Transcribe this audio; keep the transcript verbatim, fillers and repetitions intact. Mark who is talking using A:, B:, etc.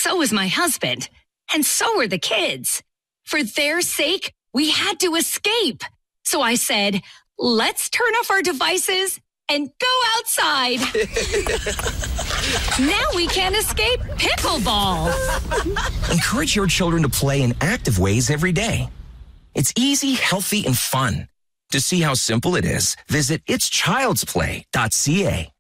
A: so was my husband. And so were the kids. For their sake, we had to escape. So I said, let's turn off our devices and go outside. Now we can't escape pickleball.
B: Encourage your children to play in active ways every day. It's easy, healthy, and fun. To see how simple it is, visit its childs play dot c a.